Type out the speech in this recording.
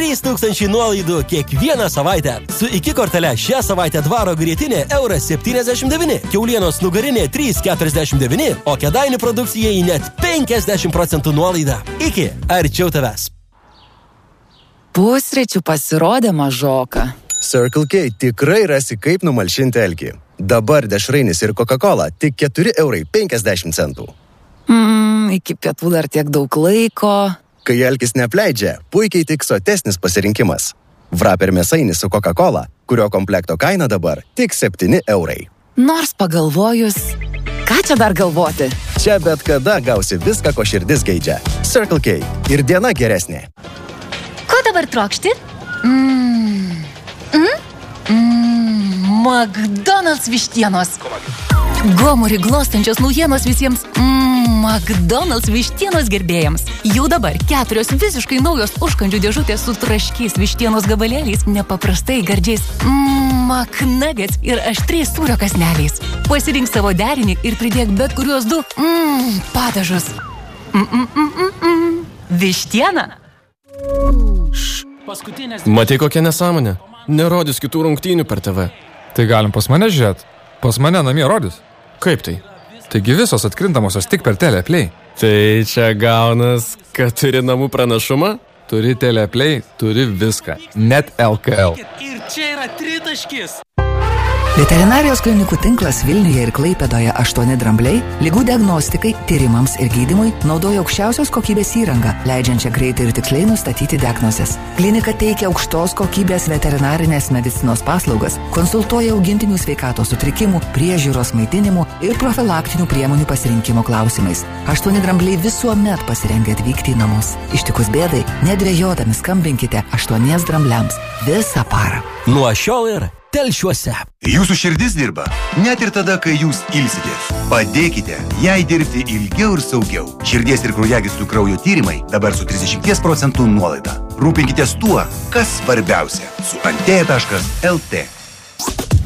3000 nuolaidų kiekvieną savaitę. Su iki kortele šią savaitę dvaro grietinė €79, kiaulienos nugarinė 3,49, o Kėdainių produkcijai net 50% nuolaidą. Iki, arčiau tavęs. Pusryčių pasirodė mažoka. Circle K tikrai rasi kaip numalšinti alkį. Dabar dešrainis ir Coca-Cola tik €4,50. Iki pietų dar tiek daug laiko. Kai alkis neapleidžia, puikiai tik sotesnis pasirinkimas. Wrapper mėsainis su Coca-Cola, kurio komplekto kaina dabar tik €7. Nors pagalvojus, ką čia dar galvoti? Čia bet kada gausi viską, ko širdis geidžia. Circle K. Ir diena geresnė. Ko dabar trokšti? McDonald's vištienos. Gomurį glostančios naujienos visiems McDonald's vištienos gerbėjams. Jau dabar 4 visiškai naujos užkandžių dėžutės su traškiais vištienos gabalėliais, nepaprastai gardžiais McNuggets ir aštriais sūrio kąsneliais. Pasirink savo derinį ir pridėk bet kuriuos 2 padažus. Vištiena. Matai kokią nesąmonę? Nerodys kitų rungtynių per TV. Tai galim pas mane žiūrėt. Pas mane namie rodys. Kaip tai? Taigi visos atkrintamosios tik per Teleplay. Tai čia gaunas, kad turi namų pranašumą? Turi Teleplay, turi viską. Net LKL. Ir čia yra tritaškis. Veterinarijos klinikų tinklas Vilniuje ir Klaipėdoje 8 drambliai ligų diagnostikai, tyrimams ir gydymui naudoja aukščiausios kokybės įrangą, leidžiančią greitai ir tiksliai nustatyti diagnozes. Klinika teikia aukštos kokybės veterinarinės medicinos paslaugas, konsultuoja augintinių sveikatos sutrikimų, priežiūros maitinimų ir profilaktinių priemonių pasirinkimo klausimais. 8 drambliai visuomet pasirengę atvykti į namus. Ištikus bėdai, nedvejodami skambinkite 8 drambliams visą parą. Nuo šiol ir Telšiuose. Jūsų širdis dirba, net ir tada, kai jūs ilsitės. Padėkite jai dirbti ilgiau ir saugiau. Širdies ir kraujagyslių kraujo tyrimai dabar su 30% nuolaida. Rūpinkitės tuo, kas svarbiausia, su antėja.lt.